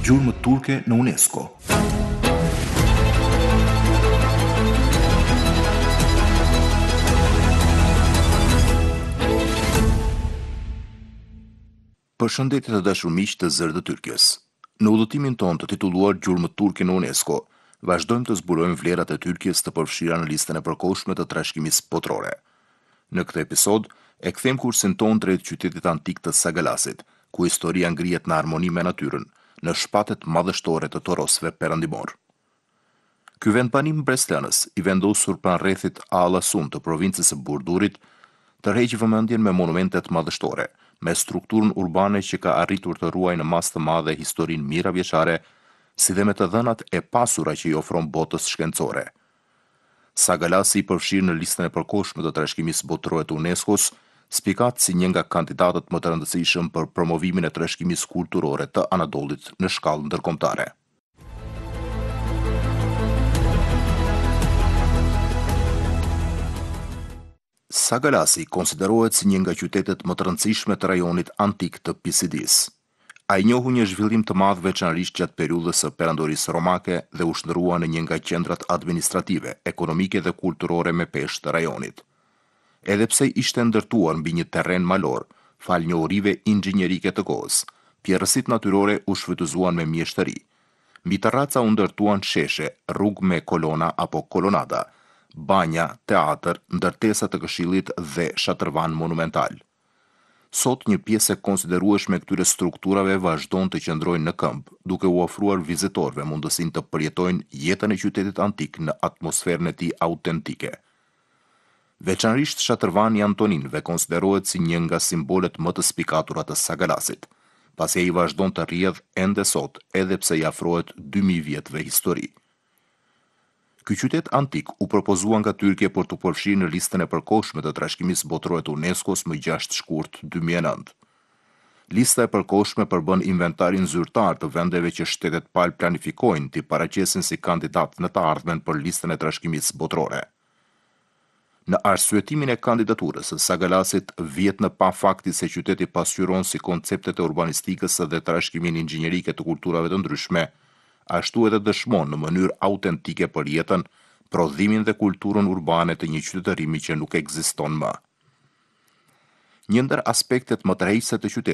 Gjurmët turke në UNESCO. Përshëndetje të dashur miq të Zëri të Tyrkës. Në udhëtimin tonë të titulluar Gjurmët turke në UNESCO, vazhdojmë të zbulojmë vlerat e Tyrkisë të përfshira në listën e përkohshme të trashëgimisë botërore. Në këtë episod, e kthejmë kursin tonë drejt qytetit antik të Sagalasit, ku historia ngrihet në harmoni me natyrën, në shpatet madhështore të Torosëve perëndimor. Ky vendbanim breslënës, i vendosur pranë rrethit Allasun të provincës së Burdurit, tërheq vëmendjen me monumentet madhështore, me strukturën urbane që ka arritur të ruajë në masë të madhe historinë mijëravjeçare, si dhe me të dhënat e pasura që i ofron botës shkencore. Sagalasi i përfshirë në listën e përkohshme të trashëgimisë botërore të UNESCO-s, spikat si një nga kandidatët më të rëndësishëm për promovimin e trashëgimisë kulturore të Anadollit në shkallë ndërkombëtare. Sagalasi konsiderohet si një nga qytetet më të rëndësishme të rajonit antik të Pisidis. Ai njohu një zhvillim të madh veçanërisht gjatë periudhës së perandorisë romake dhe u shndërua në një nga qendrat administrative, ekonomike dhe kulturore me peshë të rajonit. Edhe pse ishte ndërtuar mbi një terren malor, fal njohurive inxhinierike të kohës, pjerësit natyrore u shfrytëzuan me mjeshtëri. Mbi terraca u ndërtuan sheshe, rrugë me kolona apo kolonada, banja, teatër, ndërtesa të këshillit dhe shatërvan monumental. Sot një pjesë e konsiderueshme e këtyre strukturave vazhdon të qëndrojnë në këmbë, duke u ofruar vizitorëve mundësinë të përjetojnë jetën e qytetit antik në atmosferën e tij autentike. Veçanërisht shatërvani Antoninëve konsiderohet si një nga simbolet më të spikatura të Sagalasit, pasi ai vazhdon të rrjedh ende sot, edhe pse i afrohet 2000 vjetëve histori. Ky qytet antik u propozua nga Tyrkia për të përfshirë në listën e përkohshme të trashëgimisë botërore të UNESCO-s më 6 shkurt 2009. Lista e përkohshme përbën inventarin zyrtar të vendeve që shtetet palë planifikojnë të paraqesin si kandidat në të ardhmen për listën e trashëgimisë botërore. Në arsyetimin e kandidaturës së Sagalasit vjet në pa fakti se qyteti pasqyron si konceptet e urbanistikës dhe trashëgimin inxhinierike të kulturave të ndryshme, ashtu edhe dëshmon në mënyrë autentike për jetën, prodhimin dhe kulturën urbane të një qytetërimi që nuk ekziston më. Një ndër aspektet më tërheqëse të qytetit